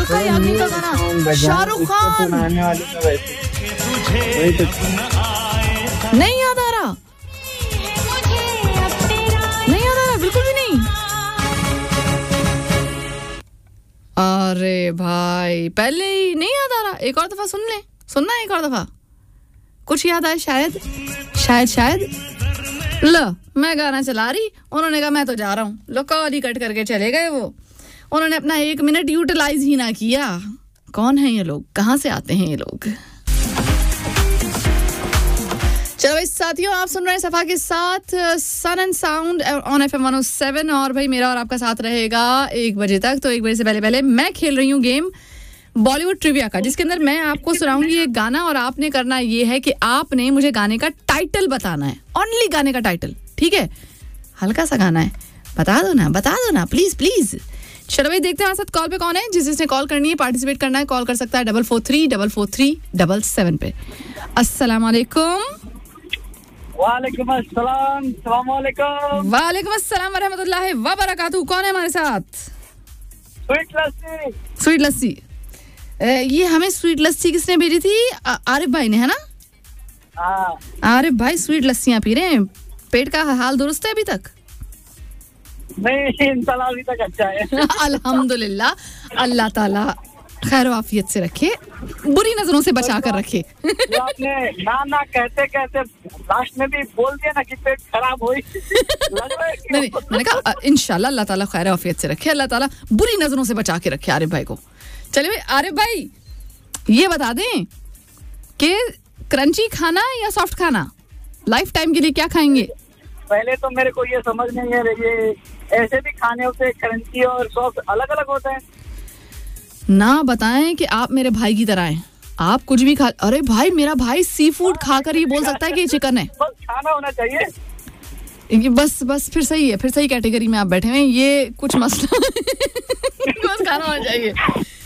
हल्का याग्निक का गाना, शाहरुख खान। नहीं याद आ रहा, नहीं याद आ रहा, बिल्कुल भी नहीं। अरे भाई पहले ही नहीं याद आ रहा, एक और दफा सुन ले, सुनना है एक और दफा, कुछ याद आए शायद शायद शायद। लो मैं गाना चला रही, उन्होंने कहा मैं तो जा रहा हूँ, लो कॉल ही कट करके चले गए वो, उन्होंने अपना 1 मिनट यूटिलाइज ही ना किया। कौन है ये लोग, कहाँ से आते हैं ये लोग? चलो भाई साथियों, आप सुन रहे हैं सफा के साथ सन एंड साउंड ऑन FM 107 और भाई मेरा और आपका साथ रहेगा 1 बजे तक। तो 1 बजे से पहले मैं खेल रही हूँ गेम बॉलीवुड ट्रिविया का, जिसके अंदर मैं आपको सुनाऊंगी एक गाना और आपने करना ये है कि आपने मुझे गाने का टाइटल बताना है, ओनली गाने का टाइटल, ठीक है? हल्का सा गाना है, बता दो ना प्लीज प्लीज। चलो भाई देखते हैं हमारे साथ कॉल पे कौन है, जिसने कॉल करनी है, पार्टिसिपेट करना है, कॉल कर सकता है 4434434377 पे। अस्सलाम वालेकुम। वालेकुम अस्सलाम। वालेकुम अस्सलाम व रहमतुल्लाहि व बरकातहू। कौन है हमारे साथ? स्वीट लस्सी। ये हमें स्वीट लस्सी किसने भेजी थी? आरिफ भाई ने, है ना? आरिफ भाई स्वीट लस्सियां पी रहे हैं, पेट का हाल दुरुस्त है अभी तक? नहीं, इंशाल्लाह अभी तक अच्छा है। अल्हम्दुलिल्लाह, अल्लाह ताला खैर आफियत से रखे, बुरी नजरों से बचा कर रखे। आपने ना कहते कहते लास्ट में भी बोल दिया ना कि पेट खराब हुई। नहीं, मैंने कहा इंशाल्लाह अल्लाह ताला खैर आफियत से रखे, अल्लाह ताला बुरी नजरों से बचा के रखे आरिफ भाई को। चलिए भाई आरिफ भाई ये बता दें कि क्रंची खाना या सॉफ्ट खाना, लाइफ टाइम के लिए क्या खाएंगे? पहले तो मेरे को ये समझ नहीं है, ये ऐसे भी खाने होते हैं, क्रंची और सॉफ्ट अलग अलग होते हैं ना? बताएं कि आप मेरे भाई की तरह हैं, आप कुछ भी खा। अरे भाई मेरा भाई सी फूड खाकर ही बोल सकता है कि ये चिकन है। बस खाना होना चाहिए। बस फिर सही है, फिर सही कैटेगरी में आप बैठे हैं, ये कुछ मसला बस खाना होना चाहिए।